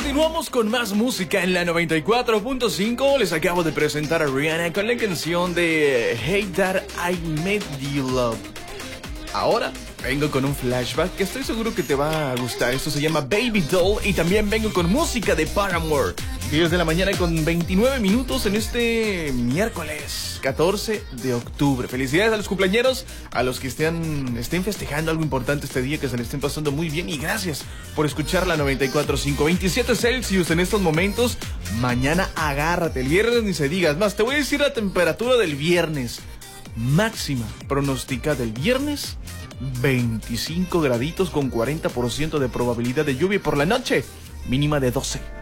Continuamos con más música en la 94.5. Les acabo de presentar a Rihanna con la canción de Hate That I Made You Love. Ahora vengo con un flashback que estoy seguro que te va a gustar. Esto se llama Baby Doll y también vengo con música de Paramore. 10 de la mañana con 29 minutos en este miércoles 14 de octubre. Felicidades a los cumpleañeros, a los que estén festejando algo importante este día, que se le estén pasando muy bien. Y gracias por escuchar la 94.5. 27 Celsius en estos momentos. Mañana agárrate, el viernes ni se diga. Es más, te voy a decir la temperatura del viernes. Máxima pronóstica del viernes, 25 graditos con 40% de probabilidad de lluvia. Y por la noche, mínima de 12.